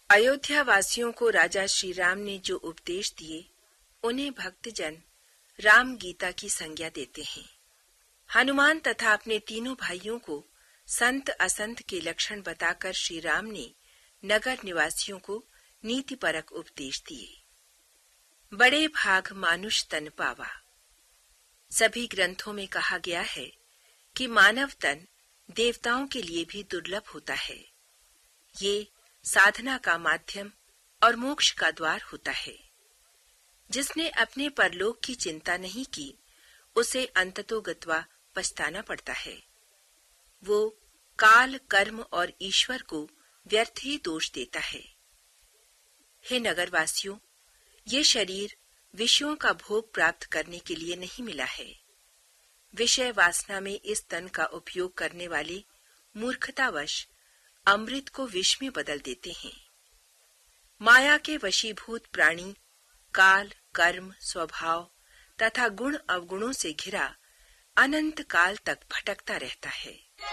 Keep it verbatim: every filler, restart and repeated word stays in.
अयोध्या वासियों को राजा श्री राम ने जो उपदेश दिए, उन्हें भक्तजन राम गीता की संज्ञा देते हैं। हनुमान तथा अपने तीनों भाइयों को संत असंत के लक्षण बताकर श्री राम ने नगर निवासियों को नीतिपरक उपदेश दिए। बड़े भाग मानुष तन पावा। सभी ग्रंथों में कहा गया है कि मानव तन देवताओं के लिए भी दुर्लभ होता है। ये साधना का माध्यम और मोक्ष का द्वार होता है। जिसने अपने परलोक की चिंता नहीं की, उसे अंततोगत्वा पछताना पड़ता है। वो काल, कर्म और ईश्वर को व्यर्थ ही दोष देता है। हे नगरवासियों, ये शरीर विषयों का भोग प्राप्त करने के लिए नहीं मिला है। विषय वासना में इस तन का उपयोग करने वाले मूर्खतावश अमृत को विष में बदल देते हैं। माया के वशीभूत प्राणी काल, कर्म, स्वभाव तथा गुण अवगुणों से घिरा अनंत काल तक भटकता रहता है।